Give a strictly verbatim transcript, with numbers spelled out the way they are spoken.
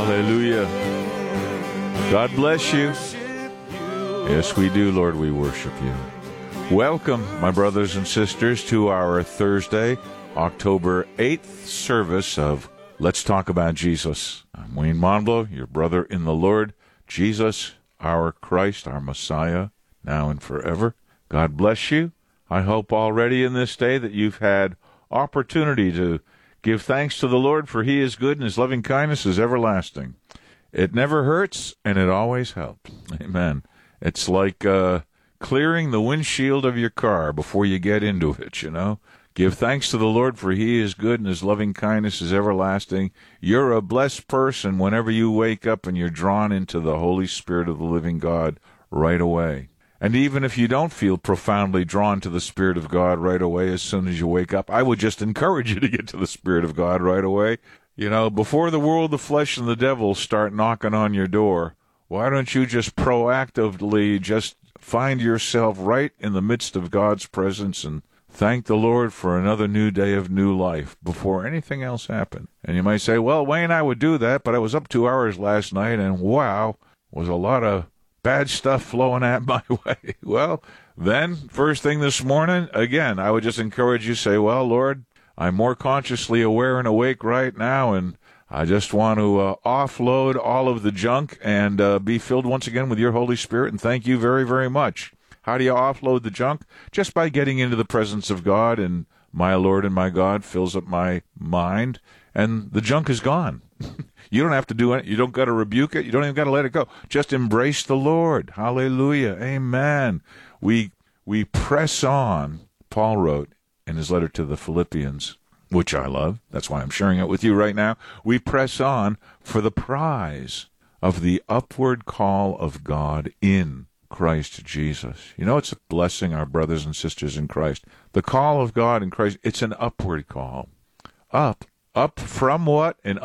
Hallelujah. God bless you. Yes, we do, Lord, we worship you. Welcome, my brothers and sisters, to our Thursday, October eighth service of Let's Talk About Jesus. I'm Wayne Monblow, your brother in the Lord. Jesus, our Christ, our Messiah, now and forever. God bless you. I hope already in this day that you've had opportunity to give thanks to the Lord, for he is good and his loving kindness is everlasting. It never hurts and it always helps. Amen. It's like uh, clearing the windshield of your car before you get into it, you know. Give thanks to the Lord, for he is good and his loving kindness is everlasting. You're a blessed person whenever you wake up and you're drawn into the Holy Spirit of the living God right away. And even if you don't feel profoundly drawn to the Spirit of God right away as soon as you wake up, I would just encourage you to get to the Spirit of God right away. You know, before the world, the flesh, and the devil start knocking on your door, why don't you just proactively just find yourself right in the midst of God's presence and thank the Lord for another new day of new life before anything else happened? And you might say, well, Wayne, I would do that, but I was up two hours last night, and wow, was a lot of bad stuff flowing at my way. Well, then, first thing this morning, again, I would just encourage you to say, well, Lord, I'm more consciously aware and awake right now, and I just want to uh, offload all of the junk and uh, be filled once again with your Holy Spirit, and thank you very, very much. How do you offload the junk? Just by getting into the presence of God, and my Lord and my God fills up my mind, and the junk is gone. You don't have to do it. You don't got to rebuke it. You don't even got to let it go. Just embrace the Lord. Hallelujah. Amen. We we press on, Paul wrote in his letter to the Philippians, which I love. That's why I'm sharing it with you right now. We press on for the prize of the upward call of God in Christ Jesus. You know, it's a blessing, our brothers and sisters in Christ. The call of God in Christ, it's an upward call. Up. Up from what? An